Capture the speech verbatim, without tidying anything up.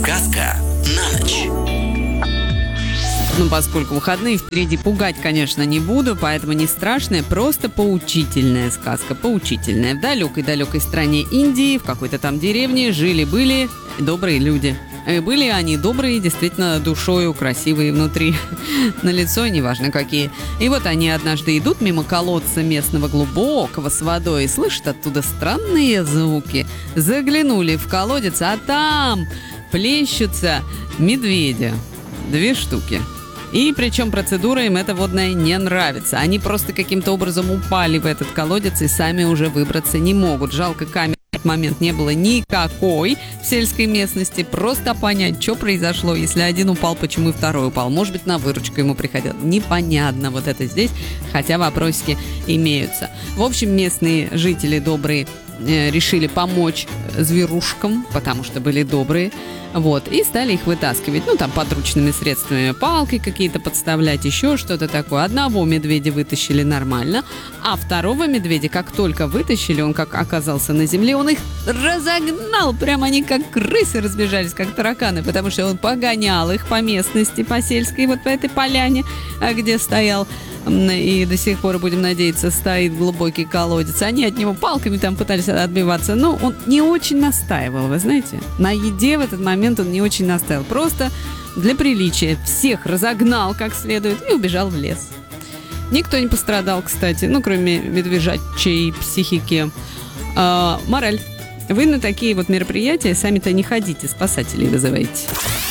Сказка на ночь. Ну, поскольку выходные впереди, пугать, конечно, не буду, поэтому не страшная, просто поучительная сказка, поучительная. В далекой-далекой стране Индии, в какой-то там деревне жили-были добрые люди. И были они добрые, действительно, душою, красивые внутри, на лицо, неважно какие. И вот они однажды идут мимо колодца местного глубокого с водой и слышат оттуда странные звуки. Заглянули в колодец, а там плещутся медведи. Две штуки. И причем процедура им эта водная не нравится. Они просто каким-то образом упали в этот колодец и сами уже выбраться не могут. Жалко, камеры в этот момент не было никакой в сельской местности. Просто понять, что произошло, если один упал, почему и второй упал. Может быть, на выручку ему приходил. Непонятно вот это здесь, хотя вопросики имеются. В общем, местные жители добрые э, решили помочь зверушкам, потому что были добрые. Вот, и стали их вытаскивать, ну, там, подручными средствами, палкой какие-то подставлять, еще что-то такое. Одного медведя вытащили нормально, а второго медведя, как только вытащили, он как оказался на земле, он их разогнал, прямо они как крысы разбежались, как тараканы, потому что он погонял их по местности, по сельской, вот по этой поляне, где стоял, и до сих пор, будем надеяться, стоит глубокий колодец. Они от него палками там пытались отбиваться, но он не очень настаивал, вы знаете. На еде в этот момент он не очень настаивал. Просто для приличия всех разогнал как следует и убежал в лес. Никто не пострадал, кстати, ну, кроме медвежачьей психики. А, мораль. Вы на такие вот мероприятия сами-то не ходите, спасателей вызываете.